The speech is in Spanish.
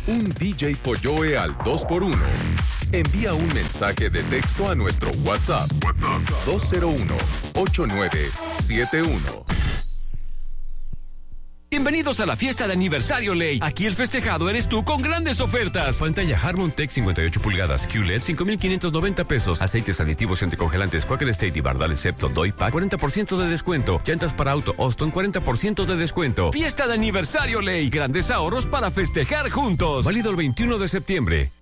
un DJ Polloe al 2x1. Envía un mensaje de texto a nuestro WhatsApp 201-8971. Bienvenidos a la fiesta de aniversario Ley. Aquí el festejado eres tú con grandes ofertas. Pantalla Harmon Tech 58 pulgadas QLED 5,590 pesos. Aceites aditivos y anticongelantes Quaker State y Bardal Septo Doy Pack 40% de descuento. Llantas para auto Austin 40% de descuento. Fiesta de aniversario Ley. Grandes ahorros para festejar juntos. Válido el 21 de septiembre.